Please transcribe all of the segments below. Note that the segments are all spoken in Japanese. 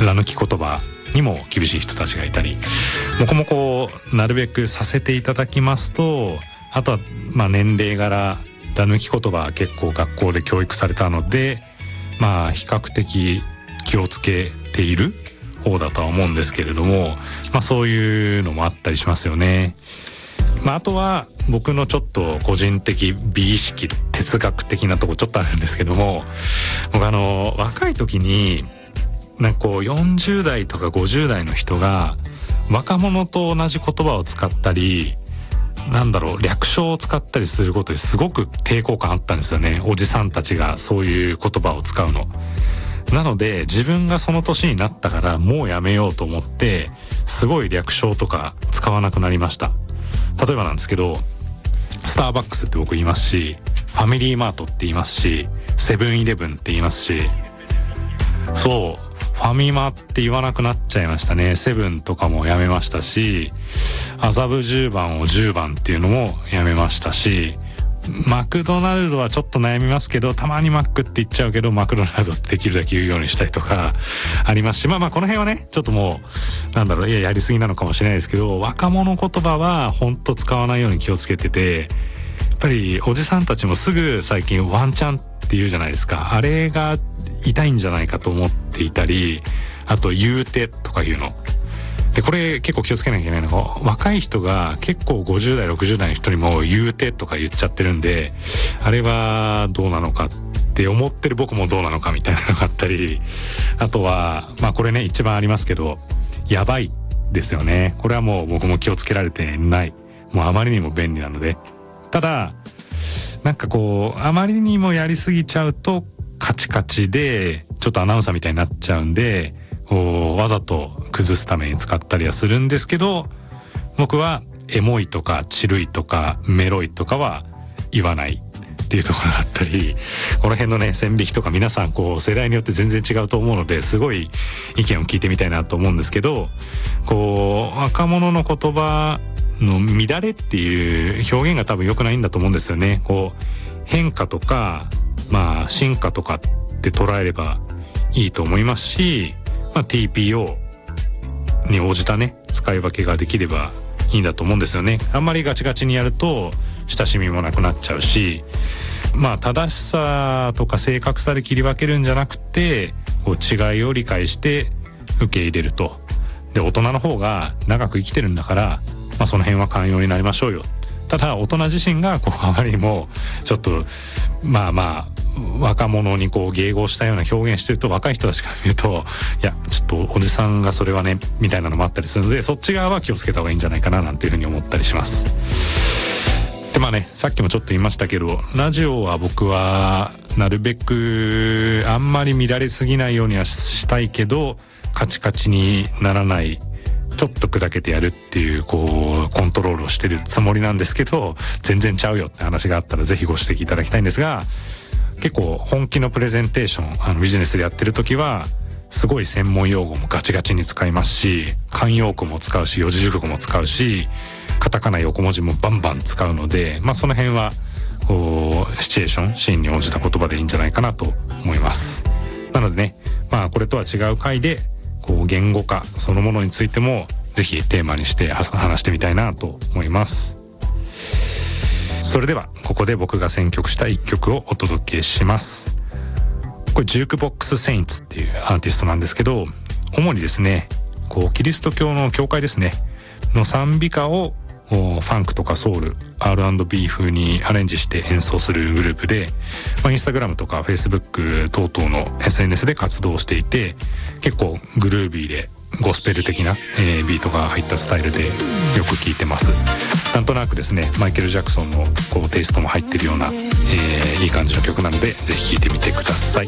ら抜き言葉にも厳しい人たちがいたり、僕もこうなるべくさせていただきますと、あとはまあ年齢柄ら抜き言葉は結構学校で教育されたので、まあ比較的気をつけている方だとは思うんですけれども、まあそういうのもあったりしますよね。まああとは僕のちょっと個人的美意識哲学的なとこちょっとあるんですけども、僕若い時になんかこう40代とか50代の人が若者と同じ言葉を使ったり、なんだろう、略称を使ったりすることですごく抵抗感あったんですよね。おじさんたちがそういう言葉を使うの。なので自分がその年になったからもうやめようと思って、すごい略称とか使わなくなりました。例えばなんですけど、スターバックスって僕言いますし、ファミリーマートって言いますし、セブンイレブンって言いますし、そうファミマって言わなくなっちゃいましたね。セブンとかもやめましたし、麻布十番を10番っていうのもやめましたし、マクドナルドはちょっと悩みますけど、たまにマックって言っちゃうけど、マクドナルドってできるだけ言うようにしたりとかありますし、まあまあこの辺はね、ちょっともうなんだろう、やりすぎなのかもしれないですけど、若者言葉は本当使わないように気をつけてて、やっぱりおじさんたちもすぐ最近ワンチャンって言うじゃないですか。あれが痛いんじゃないかと思っていたり、あと言うてとか言うので、これ結構気をつけなきゃいけないのが、若い人が結構50代60代の人にも言うてとか言っちゃってるんで、あれはどうなのかって思ってる僕もどうなのかみたいなのがあったり、あとはまあこれね一番ありますけど、やばいですよね。これはもう僕も気をつけられてない、もうあまりにも便利なので。ただなんかこうあまりにもやりすぎちゃうとカチカチでちょっとアナウンサーみたいになっちゃうんで、わざと崩すために使ったりはするんですけど、僕はエモいとかチルいとかメロいとかは言わないっていうところがあったり、この辺のね線引きとか皆さんこう世代によって全然違うと思うので、すごい意見を聞いてみたいなと思うんですけど、こう若者の言葉の乱れっていう表現が多分良くないんだと思うんですよね。こう変化とかまあ進化とかって捉えればいいと思いますし、まあ、TPO に応じたね使い分けができればいいんだと思うんですよね。あんまりガチガチにやると親しみもなくなっちゃうし、まあ正しさとか正確さで切り分けるんじゃなくて、こう違いを理解して受け入れると。で大人の方が長く生きてるんだから、まあ、その辺は寛容になりましょうよ。ただ大人自身がこうあまりにもちょっとまあまあ若者にこう迎合したような表現してると、若い人たちから見ると、いやちょっとおじさんがそれはねみたいなのもあったりするので、そっち側は気をつけた方がいいんじゃないかななんていうふうに思ったりします。でまあね、さっきもちょっと言いましたけど、ラジオは僕はなるべくあんまり乱れすぎないようにはしたいけど、カチカチにならない、ちょっと砕けてやるっていうこうコントロールをしてるつもりなんですけど、全然ちゃうよって話があったらぜひご指摘いただきたいんですが、結構本気のプレゼンテーションビジネスでやってる時はすごい専門用語もガチガチに使いますし、慣用句も使うし四字熟語も使うし、カタカナ横文字もバンバン使うので、まあその辺はこうシチュエーションシーンに応じた言葉でいいんじゃないかなと思います。なのでね、まあこれとは違う回でこう言語化そのものについてもぜひテーマにして話してみたいなと思います。それではここで僕が選曲した一曲をお届けします。これジュークボックスセインツっていうアーティストなんですけど、主にですねこうキリスト教の教会ですねの賛美歌をファンクとかソウル R&B 風にアレンジして演奏するグループで、まあ、インスタグラムとかフェイスブック等々の SNS で活動していて、結構グルービーでゴスペル的な、ビートが入ったスタイルでよく聴いてます。なんとなくですねマイケル・ジャクソンのこうテイストも入ってるような、いい感じの曲なのでぜひ聴いてみてください。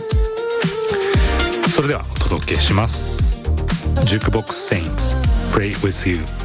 それではお届けします。ジュークボックスセインツ Pray with You。